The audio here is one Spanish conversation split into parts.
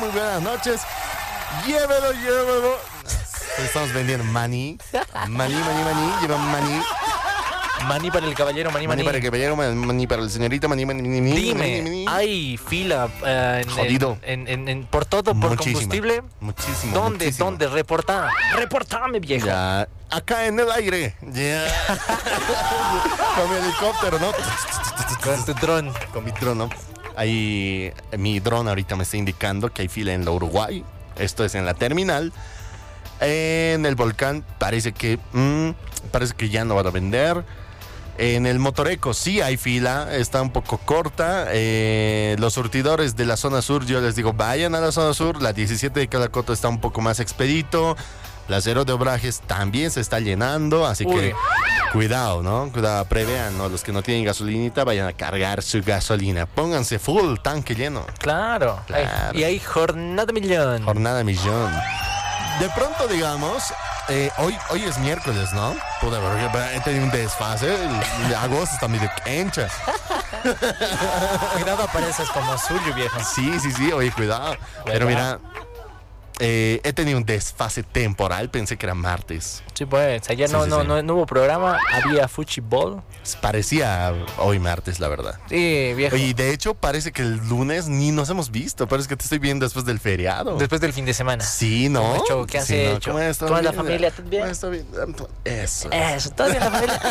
Muy buenas noches. Llévelo. Estamos vendiendo maní. Maní. Lleva maní. Maní para el caballero, maní. Maní para el caballero, maní para el señorito, maní. Dime, ¿hay fila Jodido. por todo, por Muchísima. combustible? Muchísimo. ¿Dónde? Reportame, viejo. Ya, acá en el aire. Ya. Con mi helicóptero, ¿no? Con tu dron. Con mi dron, ¿no? Ahí, mi dron ahorita me está indicando que hay fila en la Uruguay. Esto es en la terminal. En el Volcán parece que ya no van a vender. En el Motoreco sí hay fila, está un poco corta. Los surtidores de la zona sur, yo les digo, vayan a la zona sur. La 17 de Calacoto está un poco más expedito. La 0 de Obrajes también se está llenando, así que cuidado, ¿no? Cuidado, prevean, ¿no? Los que no tienen gasolinita, vayan a cargar su gasolina. Pónganse full, tanque lleno. Claro. Y hay jornada millón. Jornada millón. De pronto, digamos, hoy es miércoles, ¿no? Puta, he tenido un desfase. Y agosto está medio cancha. Cuidado, pareces como suyo, viejo. Sí, oye, cuidado. Pero mira, he tenido un desfase temporal. Pensé que era martes. Sí, pues, ayer Sí, no sí. hubo programa, había fútbol. Parecía hoy martes, la verdad. Sí, viejo. Y de hecho, parece que el lunes ni nos hemos visto. Parece que te estoy viendo después del feriado. Después del fin de semana. Sí, ¿no? ¿Cómo has hecho? ¿Qué has hecho? ¿Cómo estás? ¿Toda la familia? ¿Todo bien? ¿Cómo está bien? Eso. ¿Todo bien la familia?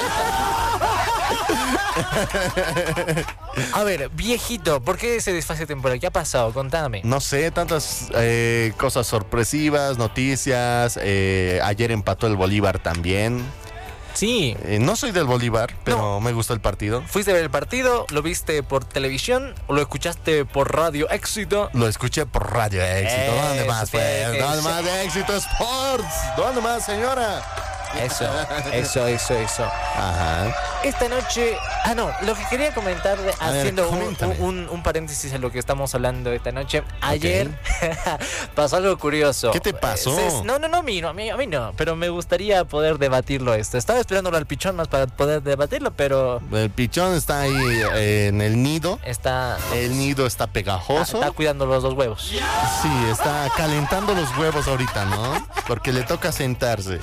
A ver, viejito, ¿por qué ese desfase temporal? ¿Qué ha pasado? Contame. No sé, tantas cosas sorpresivas, noticias. Ayer empató el Bolívar también. Sí. No soy del Bolívar, pero me gustó el partido. ¿Fuiste a ver el partido? ¿Lo viste por televisión? ¿O lo escuchaste por Radio Éxito? Lo escuché por Radio Éxito. ¿Dónde más, pues? sí, ¿Dónde sí. más de Éxito Sports? ¿Dónde más, señora? Eso. Ajá. Esta noche... lo que quería comentar, haciendo coméntame. un paréntesis en lo que estamos hablando esta noche. Ayer pasó algo curioso. ¿Qué te pasó? No, a mí no. Pero me gustaría poder debatirlo esto. Estaba esperándolo al pichón más para poder debatirlo, pero... El pichón está ahí en el nido. El nido está pegajoso. Está cuidando los dos huevos. Sí, está calentando los huevos ahorita, ¿no? Porque le toca sentarse.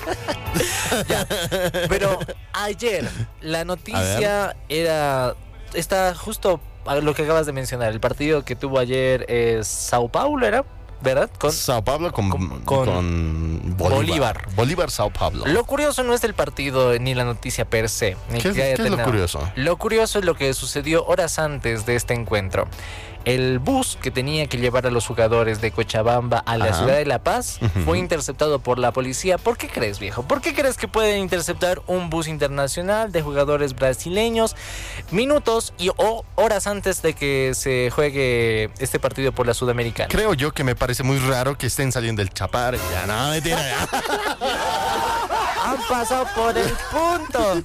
Pero ayer la noticia está justo a lo que acabas de mencionar. El partido que tuvo ayer es Sao Paulo, ¿era? ¿Verdad? Sao Paulo con Bolívar. Bolívar, Sao Paulo. Lo curioso no es el partido ni la noticia per se. ¿Qué es lo curioso? Lo curioso es lo que sucedió horas antes de este encuentro. El bus que tenía que llevar a los jugadores de Cochabamba a la ciudad de La Paz fue interceptado por la policía. ¿Por qué crees, viejo? ¿Por qué crees que pueden interceptar un bus internacional de jugadores brasileños minutos o horas antes de que se juegue este partido por la Sudamericana? Creo yo que me parece muy raro que estén saliendo del Chapar. Ya, no, mentira, ya. Han pasado por el punto.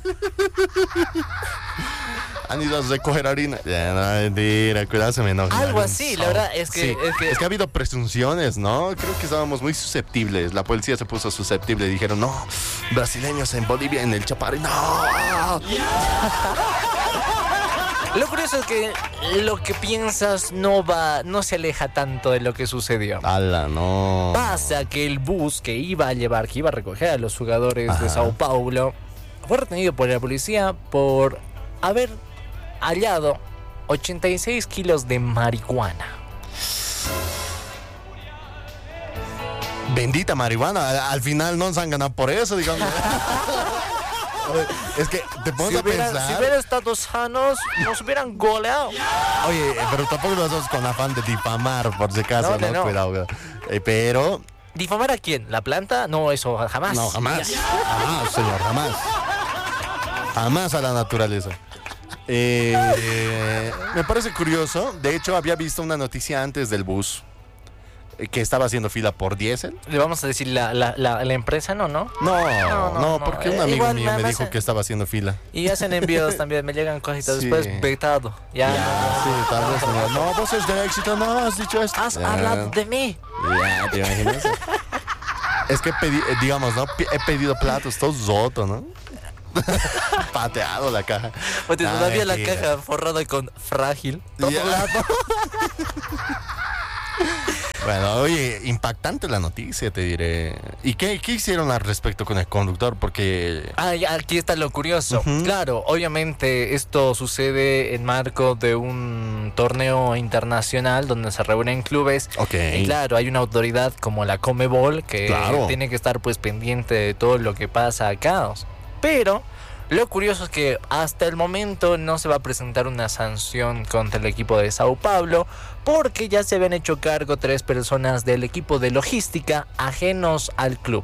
Han ido a recoger harina. Ya, no, mentira, cuidado, se me enoja. Algo así, la verdad es que... Sí, es que ha habido presunciones, ¿no? Creo que estábamos muy susceptibles. La policía se puso susceptible. Dijeron, no, brasileños en Bolivia, en el Chapar. ¡No! Lo curioso es que lo que piensas no se aleja tanto de lo que sucedió. ¡Hala, no! Pasa que el bus que iba a recoger a los jugadores de Sao Paulo fue retenido por la policía por haber hallado 86 kilos de marihuana. Bendita marihuana. Al final no se han ganado por eso, digamos. Es que te pones a pensar. Si hubieran estado sanos, nos hubieran goleado. Oye, pero tampoco lo hacemos con afán de difamar, por si acaso, ¿no? Cuidado. Pero... ¿Difamar a quién? ¿La planta? No, eso jamás. No, jamás. Jamás, señor, jamás. Jamás a la naturaleza. Me parece curioso. De hecho, había visto una noticia antes del bus que estaba haciendo fila por diésel. ¿Le vamos a decir la empresa? No. No, porque un amigo igual mío me dijo que estaba haciendo fila. Y hacen envíos también, me llegan cositas Sí. después vetado. Ya. Sí, tal vez. No, vos es de Éxito, no has dicho esto. Has hablado de mí. Ya, te imaginas. Es que digamos, ¿no? He pedido platos todos rotos, ¿no? Pateado la caja. Pues todavía la mentira. caja forrada con frágil. Todo Ya. lado. Bueno, oye, impactante la noticia, te diré. ¿Y qué hicieron al respecto con el conductor? Porque... Aquí está lo curioso. Claro, obviamente esto sucede en marco de un torneo internacional donde se reúnen clubes. Y claro, hay una autoridad como la Conmebol que tiene que estar pues pendiente de todo lo que pasa acá. Pero... lo curioso es que hasta el momento no se va a presentar una sanción contra el equipo de Sao Paulo porque ya se habían hecho cargo 3 personas del equipo de logística ajenos al club.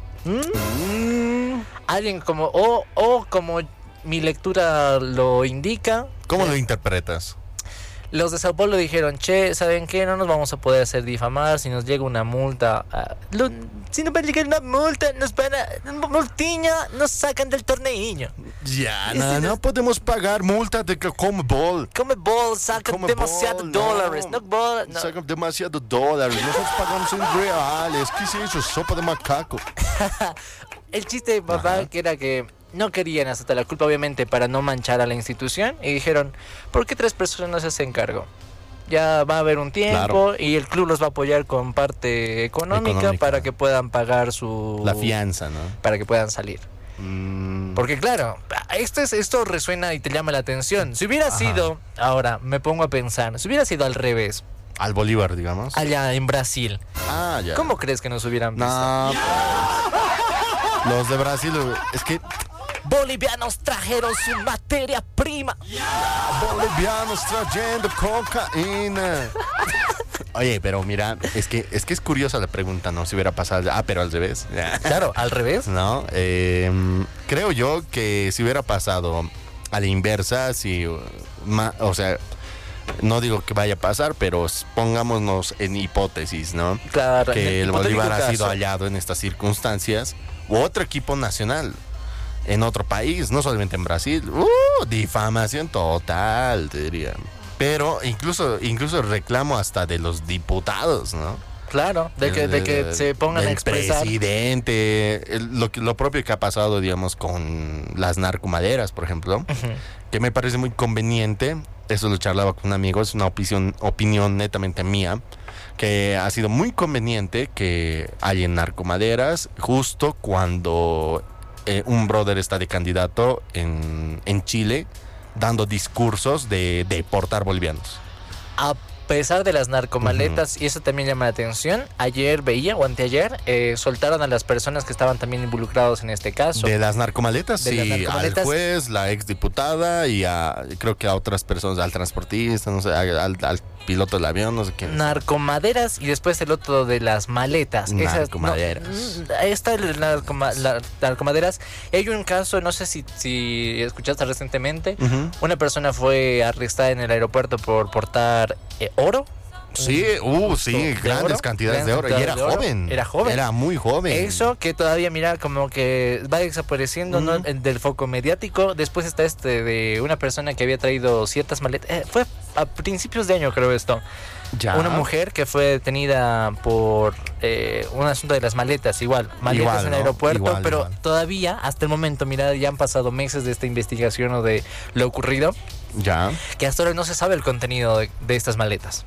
Alguien como como mi lectura lo indica. ¿Cómo lo interpretas? Los de Sao Paulo dijeron, ¿saben qué? No nos vamos a poder hacer difamar si nos llega una multa. Si nos va a llegar una multa, nos van a... multiña, nos sacan del torneillo. Ya, no podemos pagar multa de Conmebol. Conmebol sacan demasiados dólares. No. Sacan demasiados dólares. Nosotros pagamos en reales. ¿Qué es eso? Sopa de macaco. El chiste de papá que era que... no querían aceptar la culpa, obviamente, para no manchar a la institución. Y dijeron, ¿por qué 3 personas no se hacen cargo? Ya va a haber un tiempo y el club los va a apoyar con parte económica para que puedan pagar la fianza, ¿no? Para que puedan salir. Porque claro, esto resuena y te llama la atención. Si hubiera sido, ahora me pongo a pensar, si hubiera sido al revés. Al Bolívar, digamos. Allá en Brasil. Ya. ¿Cómo crees que nos hubieran visto? No, pues, los de Brasil, es que... bolivianos trajeron su materia prima. Bolivianos trayendo cocaína. Oye, pero mira, es que es curiosa la pregunta, ¿no? Si hubiera pasado... pero al revés. Claro, al revés. No, creo yo que si hubiera pasado a la inversa, o sea, no digo que vaya a pasar, pero pongámonos en hipótesis, ¿no? Claro. Que el Bolívar ha sido hallado en estas circunstancias, u otro equipo nacional en otro país, no solamente en Brasil. Difamación total, te diría. Pero incluso reclamo hasta de los diputados, ¿no? Claro, de que se pongan a expresar. El presidente, lo propio que ha pasado, digamos, con las narcomaderas, por ejemplo, que me parece muy conveniente. Eso lo charlaba con un amigo, es una opinión netamente mía, que ha sido muy conveniente que haya narcomaderas justo cuando un brother está de candidato en Chile dando discursos de deportar bolivianos. A pesar de las narcomaletas, y eso también llama la atención, ayer veía, o anteayer, soltaron a las personas que estaban también involucrados en este caso. ¿De las narcomaletas? Sí, al juez, la exdiputada y creo que a otras personas, al transportista, no sé, al piloto del avión, no sé quién. Narcomaderas y después el otro de las maletas. Narcomaderas. Esta es las narcomaderas. Hay un caso, no sé si escuchaste recientemente, una persona fue arrestada en el aeropuerto por portar oro. Sí, grandes cantidades de oro. Y era joven. Era muy joven. Eso que todavía, mira, como que va desapareciendo, ¿no? Del foco mediático. Después está de una persona que había traído ciertas maletas. Fue a principios de año, creo esto. Ya. Una mujer que fue detenida por un asunto de las maletas, maletas en el aeropuerto, pero todavía, hasta el momento, mira, ya han pasado meses de esta investigación o de lo ocurrido. Ya. Que hasta ahora no se sabe el contenido de estas maletas.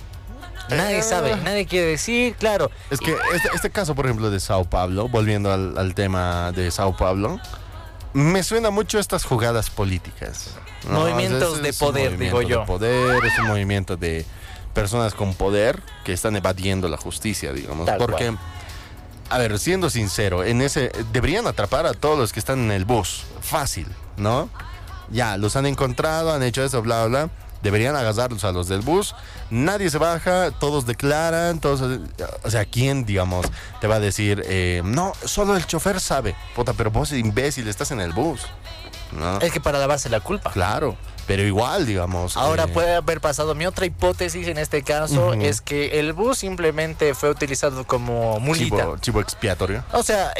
Nadie sabe, nadie quiere decir, claro. Es que este caso, por ejemplo, de Sao Paulo, volviendo al tema de Sao Paulo, me suena mucho a estas jugadas políticas, ¿no? Movimientos de poder, digo yo. Es un movimiento de personas con poder que están evadiendo la justicia, digamos. Tal porque, cual. A ver, siendo sincero, deberían atrapar a todos los que están en el bus. Fácil, ¿no? Ya, los han encontrado, han hecho eso, bla, bla. Deberían agarrarlos a los del bus. Nadie se baja, todos declaran, o sea, ¿quién, digamos, te va a decir, no, solo el chofer sabe? Puta, pero vos, imbécil, estás en el bus, ¿no? Es que para lavarse la culpa. Claro, pero igual, digamos. Ahora puede haber pasado. Mi otra hipótesis en este caso es que el bus simplemente fue utilizado como mulita. Chivo expiatorio. O sea,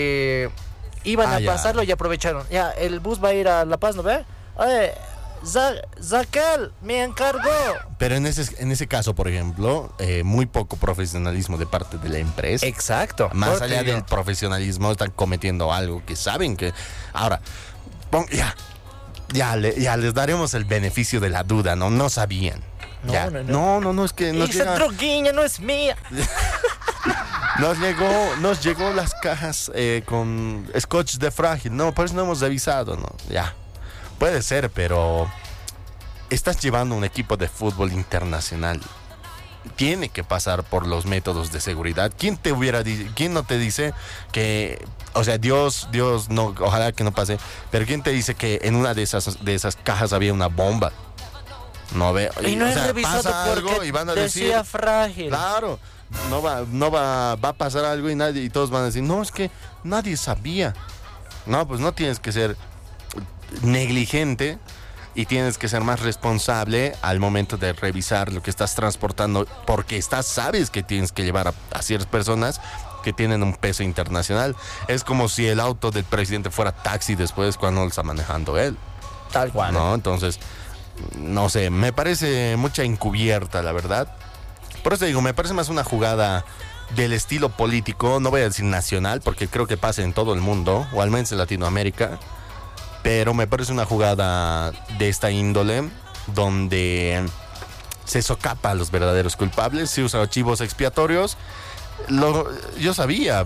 iban a pasarlo y aprovecharon. Ya, el bus va a ir a La Paz, ¿no ve? Oye, Zacal, me encargó. Pero en ese caso, por ejemplo, muy poco profesionalismo de parte de la empresa. Exacto. Más allá del profesionalismo, están cometiendo algo que saben que... Ahora, ya les daremos el beneficio de la duda, ¿no? No sabían. Ya. No, es que Esa droguinha no es mía. Nos llegó las cajas con scotch de frágil. No, por eso no hemos revisado, ¿no? Ya. Puede ser, pero estás llevando un equipo de fútbol internacional. Tiene que pasar por los métodos de seguridad. ¿Quién no te dice que, o sea, Dios no, ojalá que no pase, pero quién te dice que en una de esas cajas había una bomba? No veo. Y no, o sea, pasa algo y van a decir, decía frágil. Claro, va a pasar algo y todos van a decir, no, es que nadie sabía. No, pues no tienes que ser negligente y tienes que ser más responsable al momento de revisar lo que estás transportando, porque sabes que tienes que llevar a ciertas personas que tienen un peso internacional. Es como si el auto del presidente fuera taxi después cuando lo está manejando él. Tal cual. No, entonces, no sé, me parece mucha encubierta, la verdad. Por eso digo, me parece más una jugada del estilo político, no voy a decir nacional, porque creo que pasa en todo el mundo, o al menos en Latinoamérica, pero me parece una jugada de esta índole, donde se socapa a los verdaderos culpables, se usan archivos expiatorios. Yo sabía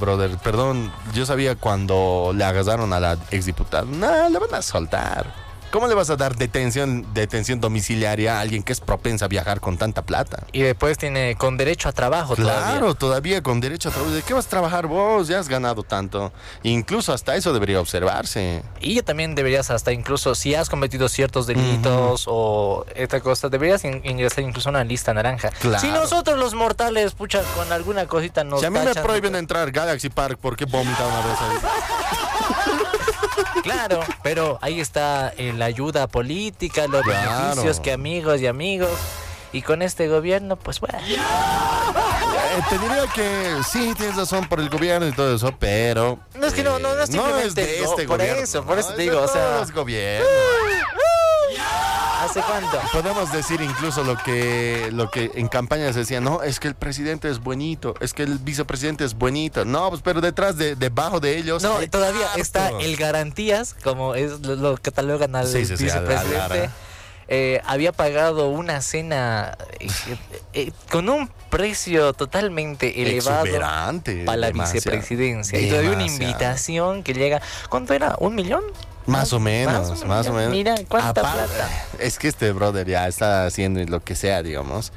cuando le agarraron a la exdiputada, no, le van a soltar. ¿Cómo le vas a dar detención domiciliaria a alguien que es propensa a viajar con tanta plata? Y después tiene con derecho a trabajo. Claro, todavía con derecho a trabajo. ¿De qué vas a trabajar vos? Ya has ganado tanto. Incluso hasta eso debería observarse. Y también deberías hasta incluso, si has cometido ciertos delitos o esta cosa, deberías ingresar incluso a una lista naranja. Claro. Si nosotros los mortales, pucha, con alguna cosita nos Si a mí me tachan, prohíben entrar Galaxy Park, ¿por qué vomita una vez ahí? Claro, pero ahí está la ayuda política, los beneficios que amigos y amigos. Y con este gobierno, pues bueno. Te diría que sí, tienes razón por el gobierno y todo eso, pero... No es que no es simplemente es de este por gobierno. por eso te digo, o sea... Es gobierno. ¿Hace cuánto? Podemos decir incluso lo que en campaña se decía, no, es que el presidente es buenito, es que el vicepresidente es buenito. No, pues pero debajo de ellos... No, todavía está el garantías, como es lo catalogan al vicepresidente. Había pagado una cena con un precio totalmente elevado para la vicepresidencia. Y todavía una invitación que llega... ¿Cuánto era? ¿1 millón? Más o menos. Mira, cuánta plata. Es que este brother ya está haciendo lo que sea, digamos.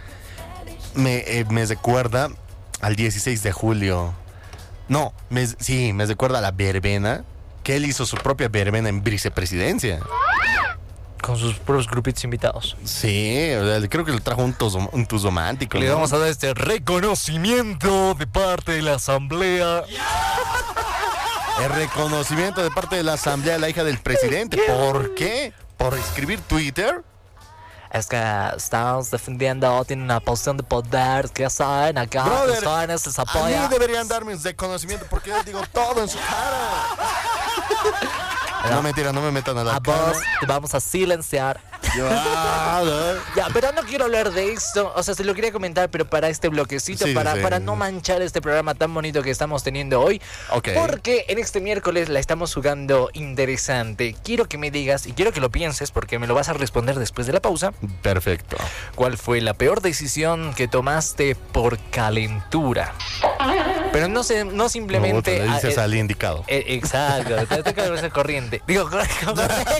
Me recuerda al 16 de julio. No, me recuerda a la verbena, que él hizo su propia verbena en vicepresidencia. Con sus propios grupitos invitados. Sí, creo que le trajo un tuzomántico. Le vamos a dar este reconocimiento de parte de la asamblea. El reconocimiento de parte de la asamblea de la hija del presidente. ¿Por qué? ¿Por escribir Twitter? Es que estamos defendiendo, tienen una posición de poder, que ya saben, acá los jóvenes les apoyan. A mí deberían darme un reconocimiento porque yo digo todo en su cara. No, mentira, no me metan a la cara. Vos te vamos a silenciar. Ya, pero no quiero hablar de esto. O sea, se lo quería comentar, pero para este bloquecito, para no manchar este programa tan bonito que estamos teniendo hoy. Okay. Porque en este miércoles la estamos jugando interesante. Quiero que me digas, y quiero que lo pienses, porque me lo vas a responder después de la pausa. Perfecto. ¿Cuál fue la peor decisión que tomaste por calentura? Pero no simplemente... No, le dices al indicado. Exacto, te tengo que ser corriente. Digo, correcto.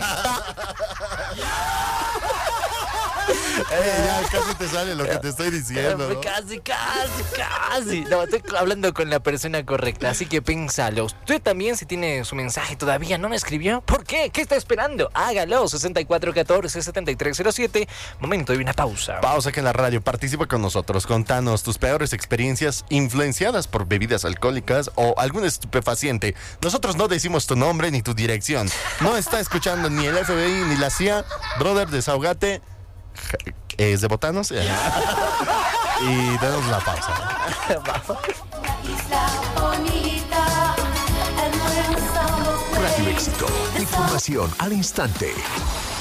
Ya casi te sale lo que te estoy diciendo, ¿no? Casi. No, estoy hablando con la persona correcta, así que pénsalo. Usted también, si tiene su mensaje todavía no me escribió, ¿por qué? ¿Qué está esperando? Hágalo, 6414-7307. Momento de una pausa. Pausa aquí en la radio. Participa con nosotros. Contanos tus peores experiencias influenciadas por bebidas alcohólicas o algún estupefaciente. Nosotros no decimos tu nombre ni tu dirección. No está escuchando ni el FBI ni la CIA. Brother, desahogate. ¿Es de botanos? Y damos la pausa. Radio Éxito. Información al instante.